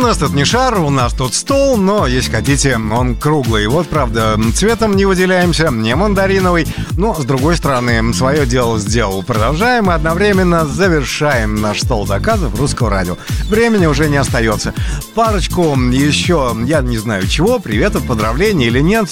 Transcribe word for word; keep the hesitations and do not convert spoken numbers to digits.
нас тут не шар, у нас тут стол, но, если хотите, он круглый. Вот, правда, цветом не выделяемся, не мандариновый, но, с другой стороны, свое дело сделал. Продолжаем и одновременно завершаем наш стол заказов Русского радио. Времени уже не остается. Парочку еще, я не знаю чего, приветов, поздравлений или нет,